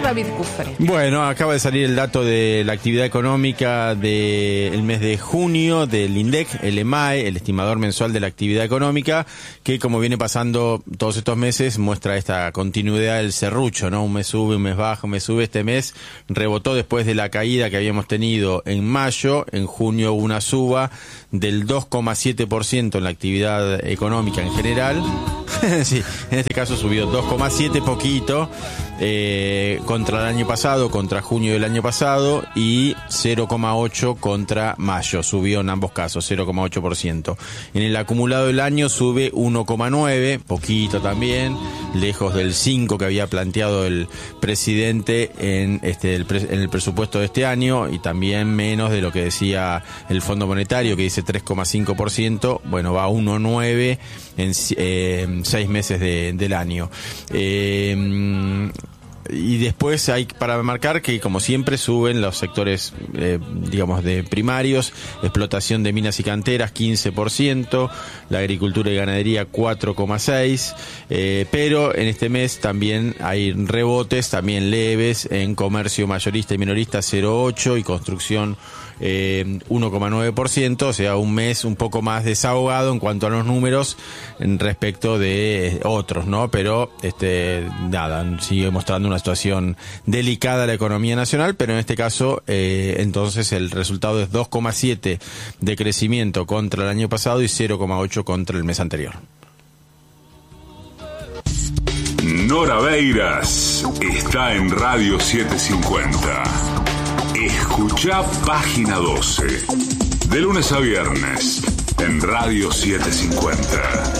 David Cufré. Bueno, acaba de salir el dato de la actividad económica del mes de junio del INDEC, el EMAE, el estimador mensual de la actividad económica, que como viene pasando todos estos meses, muestra esta continuidad del serrucho, ¿no? Un mes sube, un mes baja, un mes sube. Este mes rebotó después de la caída que habíamos tenido en mayo. En junio hubo una suba del 2,7% en la actividad económica en general. Sí, en este caso subió 2,7, poquito, contra el año pasado, contra junio del año pasado, y 0,8 contra mayo, subió en ambos casos, 0,8%. En el acumulado del año sube 1,9, poquito también, lejos del 5 que había planteado el presidente en el presupuesto de este año, y también menos de lo que decía el Fondo Monetario, que dice 3,5%, bueno, va a 1,9 en 6 meses del año. Y después hay para marcar que, como siempre, suben los sectores, digamos, de primarios, explotación de minas y canteras 15%, la agricultura y ganadería 4,6%, pero en este mes también hay rebotes, también leves, en comercio mayorista y minorista 0,8% y construcción 1,9%, o sea, un mes un poco más desahogado en cuanto a los números respecto de otros, ¿no? Pero nada, sigue mostrando una situación delicada la economía nacional, pero en este caso entonces el resultado es 2,7 de crecimiento contra el año pasado y 0,8 contra el mes anterior. Nora Beiras está en Radio 750. Escuchá Página 12, de lunes a viernes, en Radio 750.